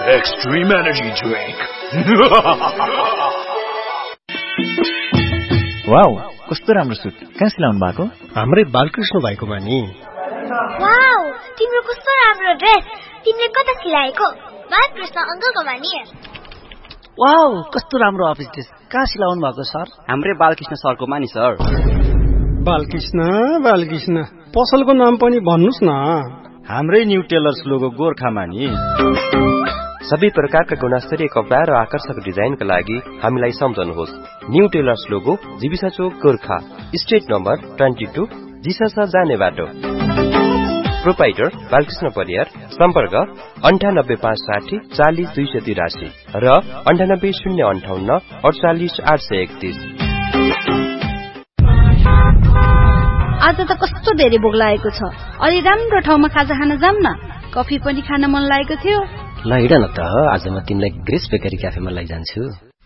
Extreme Energy Drink. Wow, कस्तो राम्रो suit. कहाँ सिलाउनु भएको? हाम्रै बालकृष्ण भाइकोमा नि। वाउ, तिम्रो कस्तो राम्रो ड्रेस। तिमीले कता सिलाएको? बालकृष्ण अंकलकोमा नि। वाउ, कस्तो राम्रो अफिस ड्रेस। कहाँ सिलाउनु भएको सर? हाम्रै बालकृष्ण सरकोमा नि सर। बालकृष्ण पसलको नाम पनि भन्नुस् न। हाम्रै न्यू टेलर्स लोगो गोर्खामा नि। सबै प्रकारका गुणस्तरीय कपडा र आकर्षक डिजाइनका लागि हामीलाई सम्झनुहोस्। न्यू टेलर्स लोगो जीविसा चोक गोर्खा, स्ट्रिट नम्बर 22, जिसासा जाने बाटो। प्रोपाइटर बालकृष्ण परियार। सम्पर्क 98560 40 283 र 98058 48 831। आज त कस्तो धेरै भोक लागेको छ। अलि राम्रो ठाउँमा खाजा खान जाम न। कफी पनि खान मन लागेको थियो। ल हिँड न त, आज म तिमीलाई ग्रेस बेकरी क्याफेमा लैजान्छु।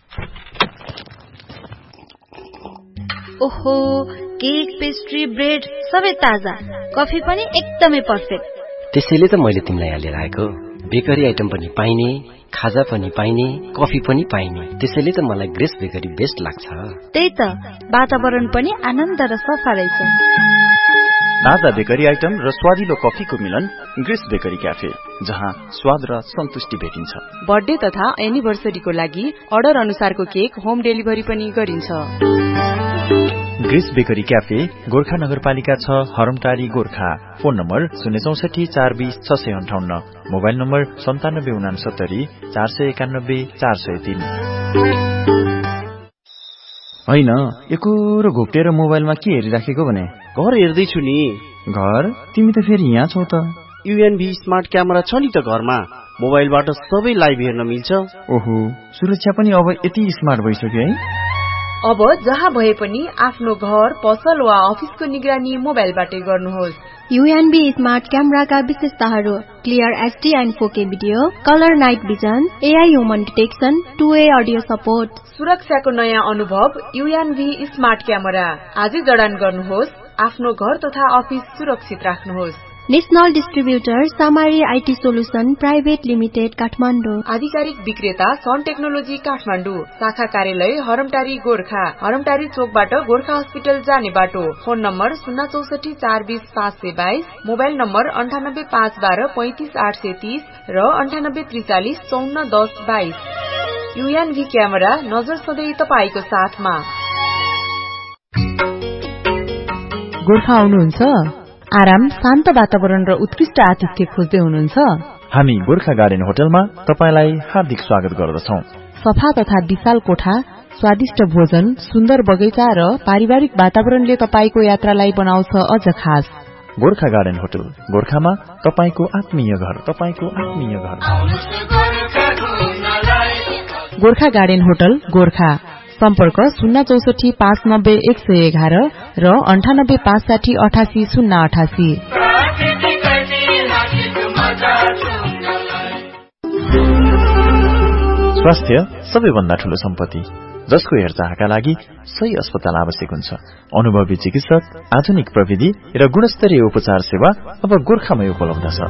ओहो, केक, पेस्ट्री, ब्रेड सबै ताजा। कफी पनि एकदमै पर्फेक्ट। त्यसैले त मैले तिमीलाई यहाँ लिएर आएको। बेकरी आइटम पनि पाइने, खाजा पनि पाइने, कफी पनि पाइने। त्यसैले त मलाई ग्रेस बेकरी बेस्ट लाग्छ। त्यही त, वातावरण पनि आनन्द र सफा रहेछ। ताजा बेकरी आइटम र स्वादिलो कफीको मिलन ग्रेस बेकरी क्याफे, जहाँ स्वाद र सन्तुष्टि भेटिन्छ। बर्थडे तथा एनिभर्सरीको लागि अर्डर अनुसारको केक होम डेलिभरी पनि गरिन्छ। ग्रेस बेकरी क्याफे, गोर्खा नगरपालिका 6, हरमटारी, Gorkha. Phone number 064 420 658, mobile number 9769 491 403। होइन, एकोरो घोप्टेर मोबाइलमा के हेरिराखेको भने? घर हेर्दैछु नि। घर? तिमी त फेरि यहाँ छौ त। UNV स्मार्ट क्यामेरा छ नि त घरमा। मोबाइलबाट सबै लाइभ हेर्न मिल्छ। ओहो, सुरक्षा पनि अब यति स्मार्ट भइसक्यो है। अब जहाँ भए पनि आफ्नो घर, पसल वा अफिसको निगरानी मोबाइलबाटै गर्नुहोस्। UNV स्मार्ट क्यामेराका विशेषताहरू: clear HD and 4K video, colour night vision, AI human detection, 2way audio support. सुरक्षाको नयाँ अनुभव UNV स्मार्ट क्यामेरा। आजै जडान गर्नुहोस्। आफ्नो घर तथा अफिस सुरक्षित राख्नुहोस्। National distributor सामारी IT solution private limited, Kathmandu. आधिकारिक विक्रेता सन टेक्नोलोजी, काठमाडौँ। शाखा कार्यालय हरमटारी, गोर्खा। हरमटारी चोकबाट गोर्खा हस्पिटल जाने बाटो। फोन नम्बर 064 420 522, मोबाइल नम्बर 98 512 35 830 र 98 43 54 10 22। UNV क्यामेरा, नजर सधैँ तपाईको साथमा। गोर्खा आउनुहुन्छ? आराम, शान्त वातावरण र उत्कृष्ट आतिथ्य खोज्दै हुनुहुन्छ? हामी गोर्खा गार्डन होटलमा तपाईलाई हार्दिक स्वागत गर्दछौं। सफा तथा विशाल कोठा, स्वादिष्ट भोजन, सुन्दर बगैँचा र पारिवारिक वातावरणले तपाईको यात्रालाई बनाउँछ अझ खास। गोर्खा गार्डन होटल, गोर्खामा तपाईको आत्मीय घर, तपाईको आत्मीय घर। Gorkha garden hotel, Gorkha. सम्पर्क 064 590 111 र 98 560 88 088। स्वास्थ्य सबैभन्दा ठूलो सम्पत्ति, जसको हेरचाहका लागि सही अस्पताल आवश्यक हुन्छ। अनुभवी चिकित्सक, आधुनिक प्रविधि र गुणस्तरीय उपचार सेवा अब गोर्खामै उपलब्ध छ।